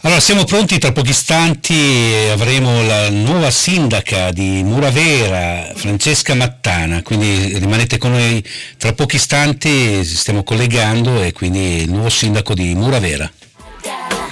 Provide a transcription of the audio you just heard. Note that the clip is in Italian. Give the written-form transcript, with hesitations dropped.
Allora, siamo pronti, tra pochi istanti avremo la nuova sindaca di Muravera, Francesca Mattana, quindi rimanete con noi tra pochi istanti, ci stiamo collegando e quindi il nuovo sindaco di Muravera.